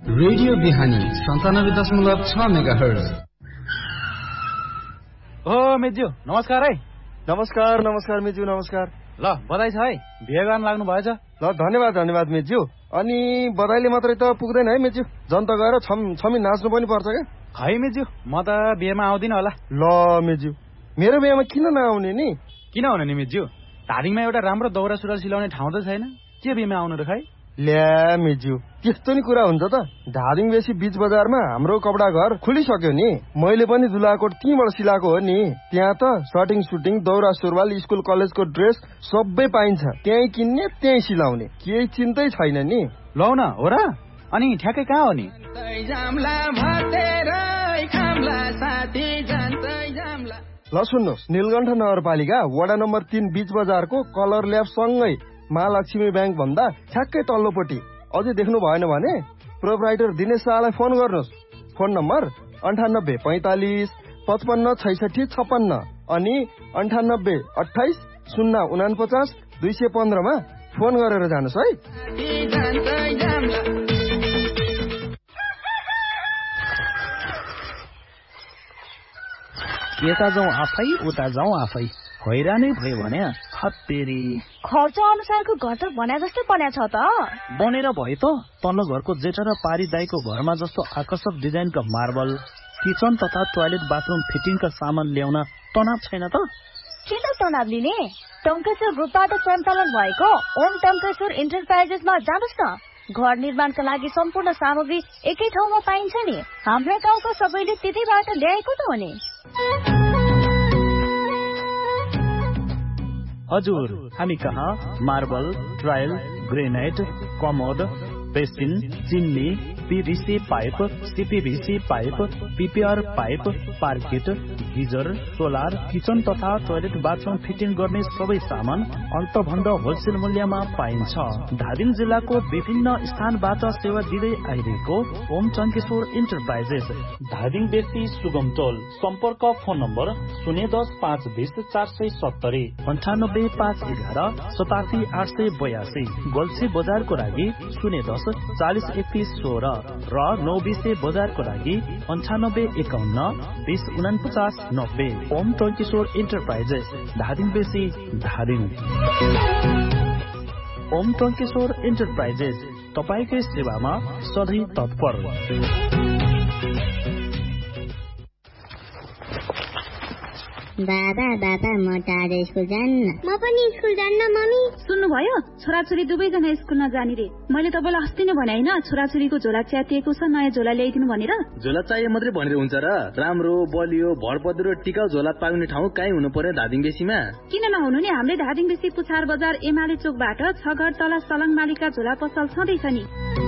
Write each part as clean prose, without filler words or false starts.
Radio बिहानी 97.6 megahertz. ओ मेज्यू नमस्कार है। नमस्कार मेज्यू नमस्कार। ल बधाई छ है, बिहे गर्न लाग्नु भएछ। ल धन्यवाद मेज्यू। अनि बधाईले मात्रै त पुग्दैन है मेज्यू, जनता गएर छमी नाच्नु पनि पर्छ क्या। खै मेज्यू, म त बिहेमा आउँदिन होला। ल मेज्यू, मेरो बिहेमा किन नआउने नि? किन हुने नि मेज्यू, धादिङमा एउटा राम्रो दौरा सुरुवाल सिलाउने ठाउँ त छैन, के बिहेमा आउनु र खै? ल्या मेज्यू, त्यस्तो नि कुरा हुन्छ त। धादिङ बेसी बीच बजारमा हाम्रो कपडा घर खुलिसक्यो नि। मैले पनि दुलाकोट त्यहीँबाट सिलाएको हो नि। त्यहाँ त सर्टिङ सुटिङ दौरा सुरुवाल स्कुल कलेजको ड्रेस सबै पाइन्छ। त्यहीँ किन्ने त्यहीँ सिलाउने, केही चिन्तै छैन नि। लौ न हो र। अनि ठ्याक्कै कहाँ हो नि? ल सुन्नुहोस्, नीलकण्ठ नगरपालिका वडा नम्बर 3 बीच बजारको कलर ल्याब सँगै महालक्ष्मी ब्याङ्क भन्दा ठ्याक्कै तल्लोपट्टि। अझै देख्नु भएन भने प्रोपराइटर दिनेश शाहलाई फोन गर्नुहोस्। फोन नम्बर 98 45 55 66 56 अनि 98 28 049 215 मा फोन गरेर जानुहोस् है। यता जाउँ आफै उता जाउँ आफै, हैरानै भयो भने हत्तेरी। खर्च अनुसारको घर त बना जस्तो बन्या छ त। बनेर भयो त, तल्लो घरको जेठा र पारी दाईको घरमा जस्तो आकर्षक डिजाइनका मार्बल, किचन तथा टोयलेट बाथरुम फिटिङका सामान ल्याउन तनाव छैन त? किन तनाव लिने? टङ्केश्वर ग्रुपबाट सञ्चालन भएको ओम टङ्केश्वर इन्टरप्राइजेसमा जानुहोस् न। घर निर्माणका लागि सम्पूर्ण सामग्री एकै ठाउँमा पाइन्छ नि। हाम्रो गाउँको सबैले त्यतैबाट ल्याएको त हो नि। हजुर, हामी कहाँ marble, tile, granite, commode, basin, chimney, PVC pipe, CPVC pipe, PPR pipe, parked, geyser, solar, kitchen तथा टोयलेट बाथरुम फिटिङ गर्ने सबै सामान अन्तभन्दा होलसेल मूल्यमा पाइन्छ। धादिङ जिल्लाको विभिन्न स्थानबाट सेवा दिँदै आइरहेको ओम टङ्केश्वर इन्टरप्राइजेस, धादिङ बेसी सुगम टोल। सम्पर्क फोन नम्बर 010 520 470 98 511 87 882। गोल्सी बजारको लागि 010 40 31 16 र 920 बजारको लागि 98 51 20 49 90। ओम टङ्केश्वर इन्टरप्राइजेस, धादिङ बेसी धादिङ। ओम टङ्केश्वर इन्टरप्राइजेस तपाईकै सेवामा सधैँ तत्पर। बाबा म त आज स्कुल जान्न। म पनि स्कुल जान्न मम्मी। सुन्नुभयो, छोराछोरी दुवैजना स्कुल नजाने रे। मैले तपाईँलाई अस्ति नै भने होइन, छोराछोरीको झोला च्यातिएको छ, नयाँ झोला ल्याइदिनु भनेर। झोला चाहिए मात्रै भनेर हुन्छ र? राम्रो बलियो भरपद्रो टिकाउ झोला पाउने ठाउँ कहीँ हुनु पर्यो धादिङ बेसीमा? किन नहुनु नि, हामीले धादिङ बेसी पुछार बजार एमाले चोकबाट 6 घर तल सलङ मालिका झोला पसल छँदैछ नि।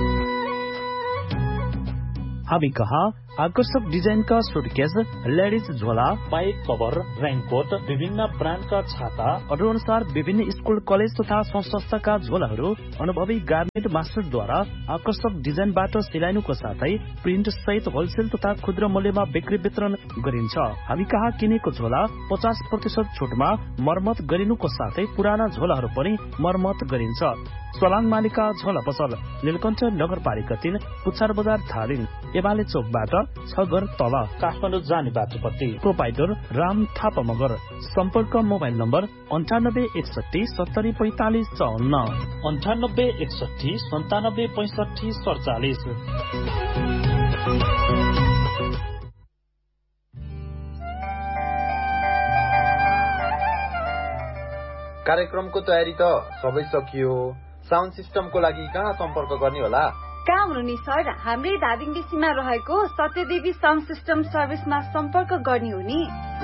हामी कहाँ आकर्षक डिजाइनका सुटकेस, लेडिज झोला, पाइप कभर, रेनकोट, विभिन्न ब्रान्डका छाता, अरू अनुसार विभिन्न स्कुल कलेज तथा संस्थाका झोलाहरू अनुभवी गार्मेन्ट मास्टरद्वारा आकर्षक डिजाइनबाट सिलाइनुको साथै प्रिन्ट सहित होलसेल तथा खुद्रा मूल्यमा बिक्री वितरण गरिन्छ। हामी कहाँ किनेको झोला 50% छुटमा मर्मत गरिनुको साथै पुराना झोलाहरू पनि मर्मत गरिन्छ। सलाङ मालिका झोला पसल, नीलकण्ठ नगरपालिका 3 पुछार बजार धादिङ, एमाले चोकबाट 6 घर तल काठमाडौँ जाने बाटोपट्टि। प्रोपाइटर राम थापा मगर। सम्पर्क मोबाइल नम्बर 98 61 70 45 54 98 61 97 65 47। कार्यक्रमको तयारी त सबै सकियो। साउन्ड सिस्टमको लागि कहाँ सम्पर्क गर्ने होला? कहाँ हुनु नि सर, हाम्रै धादिङ बेसीमा रहेको सत्यदेवी साउन्ड सिस्टम सर्भिसमा सम्पर्क गर्ने हो नि।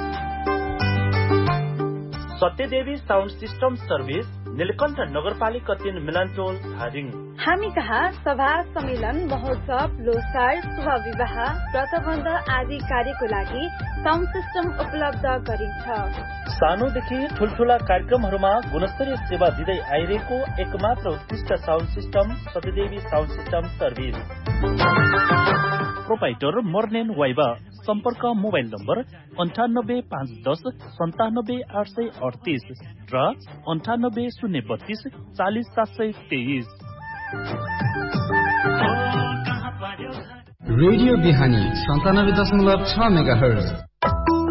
Satyadevi sound system service, Neelkanth नगरपालिका 3 मिलनटोल धादिङ। हामी कहाँ सभा, सम्मेलन, महोत्सव, लोसार, शुभ विवाह, व्रतबन्ध आदि कार्यको लागि साउन्ड सिस्टम उपलब्ध गरिन्छ। सानोदेखि ठुल्ठुला कार्यक्रमहरूमा गुणस्तरीय सेवा दिँदै आइरहेको एकमात्र उत्कृष्ट sound system Satyadevi sound system service. Proprietor मर्नेन viva. सम्पर्क मोबाइल नम्बर 98 510 97 838 र 98 032 40 723। रेडियो बिहानी 97.6 मेगाहर्ज।